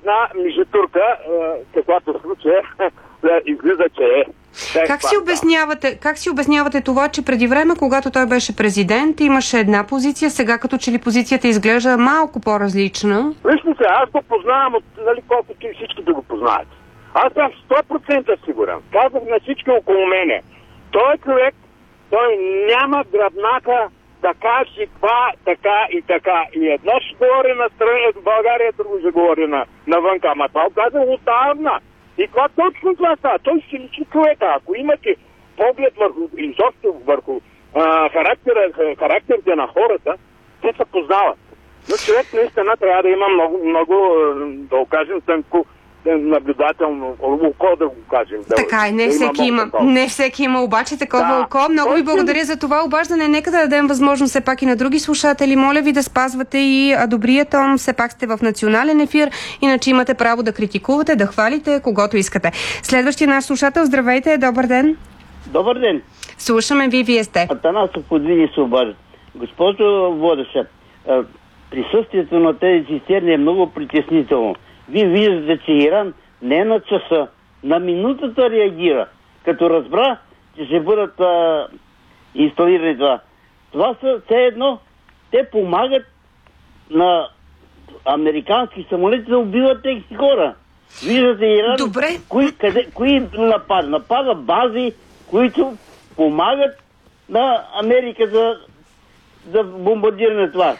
една мижитурка, каквато случая излиза, че е. Как си обяснявате това, че преди време, когато той беше президент, имаше една позиция, сега като че ли позицията изглежда малко по-различна? Вижте се, аз го познавам от колкото и всички да го познаят. Аз съм 100% сигурен. Казах на всички около мене. Той човек, той няма гръбнака да каже това, така и така. И едно ще говори на страна в България, друго ще говори навънка. Ама това каза отдавна. И това точно това става. Той си личи човека. Ако имате поглед върху характерите на хората, те се познават. Но човек наистина трябва да има много да окажем тънко наблюдателно око, да го кажем. Така и не всеки има обаче такова око. Много ви благодаря за това обаждане. Нека да дадем възможност все пак и на други слушатели. Моля ви да спазвате и добрия тон. Все пак сте в национален ефир, иначе имате право да критикувате, да хвалите когото искате. Следващия наш слушател, здравейте, добър ден. Добър ден. Слушаме ви, вие сте. Атанасов подвини се обажда. Госпожо водеща, присъствието на тези цистерни е много притеснително. Вие виждате, че Иран не на часа, на минутата реагира, като разбра, че ще бъдат инсталирани това. Това са все едно, те помагат на американски самолети да убиват тези хора. Виждате Иран, кои напада? Напада бази, които помагат на Америка за бомбардиране това.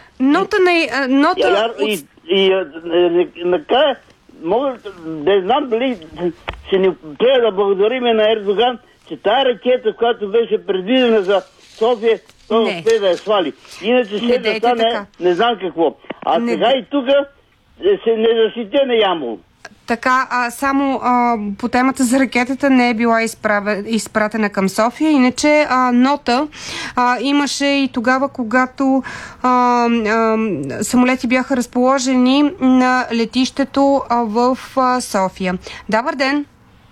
Накрая мога да знам дали трябва да благодарим на Ердоган, че тая ракета, която беше предвидена за София, той успе да я свали. Иначе ще да стане не знам какво. Сега и тук се не защитена Ямбол. Така, само по темата за ракетата не е била изпратена към София. Иначе нота имаше и тогава, когато самолети бяха разположени на летището в София. Добър ден!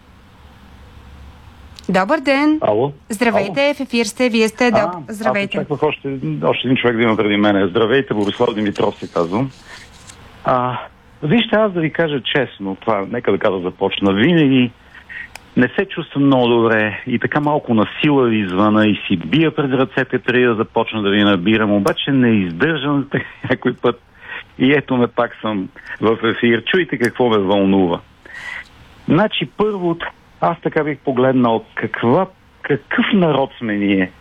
Добър ден! Ало? Здравейте, Ало? в ефир сте, вие сте. Здравейте. Аз очаквах още един човек да има преди мене. Здравейте, Борислав Димитров се казвам. Вижте, аз да ви кажа честно, това нека да започна. Винаги не се чувствам много добре и така малко на сила ви звъна и си бия пред ръцете преди да започна да ви набирам, обаче не издържам някой път и ето ме пак съм в ефир. Чуйте какво ме вълнува. Значи първо, аз така бих погледнал какъв народ сме ние.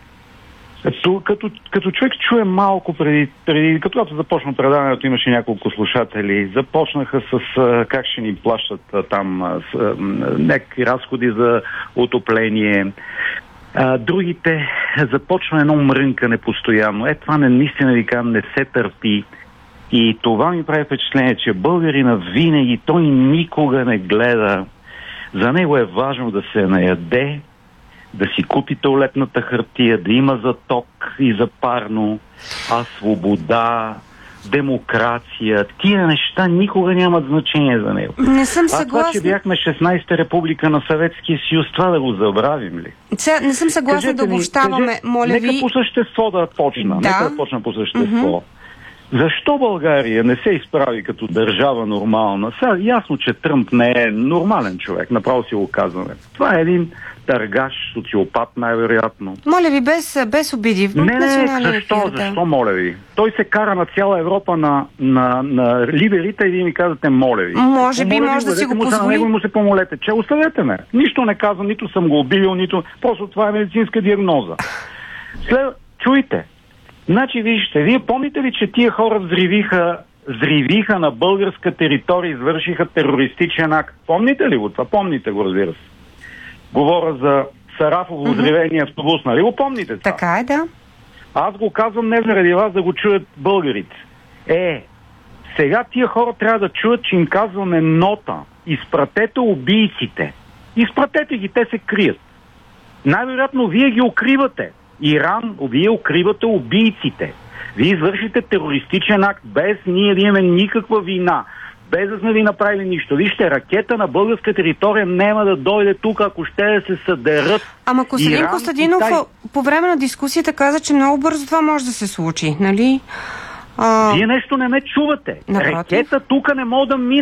Като човек чуе малко преди като започна предаването, имаше няколко слушатели, започнаха с как ще ни плащат там някакви разходи за отопление. Другите започна едно мрънкане постоянно. Това наистина ви казвам, не се търпи. И това ми прави впечатление, че българина винаги, той никога не гледа. За него е важно да се наяде, да си купи тоалетната хартия, да има за ток и за парно, свобода, демокрация, тия неща никога нямат значение за него. Не съм съгласна. Това, че бяхме 16-та република на Съветския съюз, това да го забравим ли? Не съм съгласна да обобщаваме, моля ви. Нека по същество да почна. Нека да почна по същество. Защо България не се изправи като държава нормална? Сега ясно, че Тръмп не е нормален човек, направо си го казваме. Това е един търгаш, социопат най-вероятно. Моля ви, без обиди. Защо, моля ви? Той се кара на цяла Европа на лидерите и вие ми казвате, моля ви. Може да си го позволи. На него му се помолете. Че оставете ме. Нищо не казвам, нито съм го обидил, нито... Просто това е медицинска диагноза. Чуйте. Значи, вижте, вие помните ли, че тия хора взривиха на българска територия, извършиха терористичен акт? Помните ли го това? Помните го, разбира се. Говоря за Сарафово взривения автобус, нали го помните това? Така е, да. Аз го казвам не заради вас да го чуят българите. Сега тия хора трябва да чуят, че им казваме нота. Изпратете убийците. Изпратете ги, те се крият. Най-вероятно вие ги укривате. Иран, вие укривате убийците. Вие извършите терористичен акт без ние да имаме никаква вина. Без да сме ви направили нищо. Вижте, ракета на българска територия няма да дойде тук, ако ще да се съдерат. Ама Костадин Костадинов по време на дискусията каза, че много бързо това може да се случи, нали? Вие нещо не ме чувате. Ракета тук не може да мине.